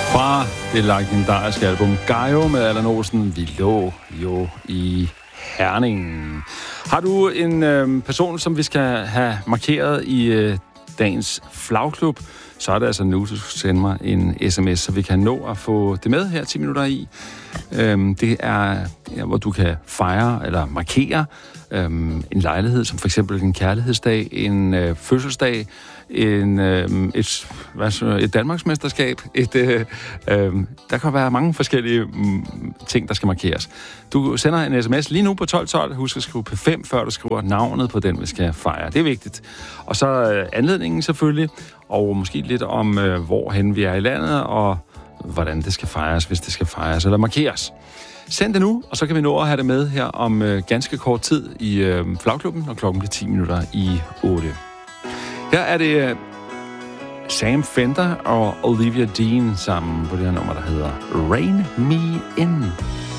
Fra det legendariske album Gaio med Allan Olsen. Vi lå jo i Herning. Har du en person, som vi skal have markeret i dagens flagklub, så er det altså nu, du skal sende mig en sms, så vi kan nå at få det med her 10 minutter i. Det er, hvor du kan fejre eller markere en lejlighed, som for eksempel en kærlighedsdag, en fødselsdag, et Danmarksmesterskab. Der kan være mange forskellige ting, der skal markeres. Du sender en sms lige nu på 1212. Husk at skrive P5, før du skriver navnet på den, vi skal fejre. Det er vigtigt. Og så anledningen selvfølgelig, og måske lidt om, hvorhen vi er i landet, og hvordan det skal fejres, hvis det skal fejres eller markeres. Send det nu, og så kan vi nå at have det med her om ganske kort tid i flagklubben, og klokken bliver 10 minutter i 8. Her er det Sam Fender og Olivia Dean sammen på det her nummer, der hedder Rain Me In.